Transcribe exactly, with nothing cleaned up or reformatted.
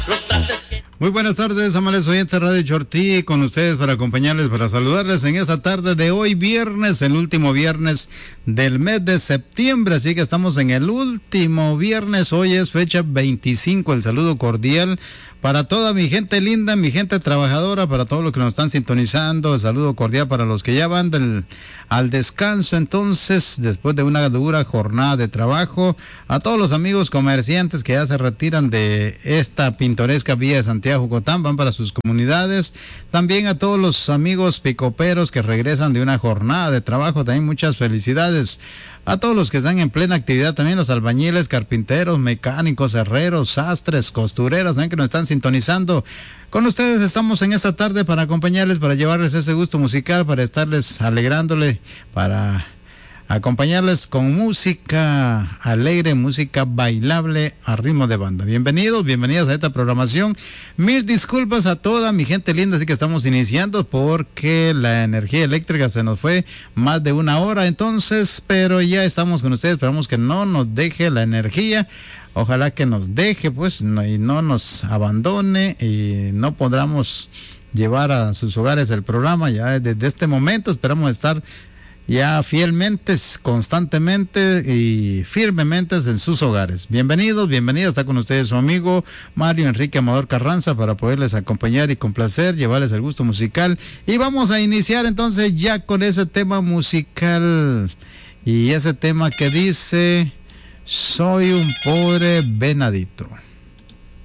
Muy buenas tardes, amables oyentes de Radio Chortí, con ustedes para acompañarles, para saludarles en esta tarde de hoy, viernes, el último viernes del mes de septiembre, así que estamos en el último viernes, hoy es fecha veinticinco, el saludo cordial para toda mi gente linda, mi gente trabajadora, para todos los que nos están sintonizando, el saludo cordial para los que ya van del, al descanso, entonces, después de una dura jornada de trabajo, a todos los amigos comerciantes que ya se retiran de esta pintoresca vía de Santiago Jocotán, van para sus comunidades, también a todos los amigos picoperos que regresan de una jornada de trabajo, también muchas felicidades. A todos los que están en plena actividad, también los albañiles, carpinteros, mecánicos, herreros, sastres, costureras, también que nos están sintonizando. Con ustedes estamos en esta tarde para acompañarles, para llevarles ese gusto musical, para estarles alegrándole, para acompañarles con música alegre, música bailable a ritmo de banda. Bienvenidos, bienvenidas a esta programación. Mil disculpas a toda mi gente linda, así que estamos iniciando porque la energía eléctrica se nos fue más de una hora, entonces, pero ya estamos con ustedes, esperamos que no nos deje la energía. Ojalá que nos deje, pues, no, y no nos abandone y no podamos llevar a sus hogares el programa. Ya desde este momento esperamos estar ya fielmente, constantemente y firmemente en sus hogares. Bienvenidos, bienvenidas, está con ustedes su amigo Mario Enrique Amador Carranza para poderles acompañar y complacer, llevarles el gusto musical. Y vamos a iniciar entonces ya con ese tema musical y ese tema que dice: soy un pobre venadito.